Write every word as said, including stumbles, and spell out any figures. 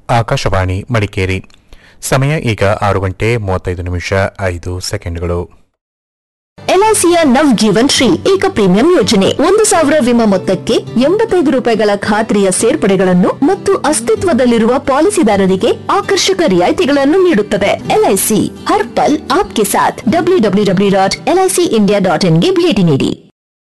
ಆಕಾಶವಾಣಿ ಮಡಿಕೇರಿ. ಸಮಯ ಈಗ ಆರು ಗಂಟೆ ಮೂವತ್ತೈದು ನಿಮಿಷ ಐದು ಸೆಕೆಂಡ್ಗಳು. ಎಲ್ಐಸಿಯ ನವ್ ಜೀವನ್ ಶ್ರೀ ಏಕ ಪ್ರೀಮಿಯಂ ಯೋಜನೆ ಒಂದು ಸಾವಿರ ವಿಮಾ ಮೊತ್ತಕ್ಕೆ ಎಂಬತ್ತೈದು ರೂಪಾಯಿಗಳ ಖಾತ್ರಿಯ ಸೇರ್ಪಡೆಗಳನ್ನು ಮತ್ತು ಅಸ್ತಿತ್ವದಲ್ಲಿರುವ ಪಾಲಿಸಿದಾರರಿಗೆ ಆಕರ್ಷಕ ರಿಯಾಯಿತಿಗಳನ್ನು ನೀಡುತ್ತದೆ. ಎಲ್ಐಸಿ ಹರ್ ಪಲ್ ಆಪ್ಕೆ ಸಾಥ್. W W W dot L I C India dot ಇನ್ಗೆ ಭೇಟಿ ನೀಡಿ.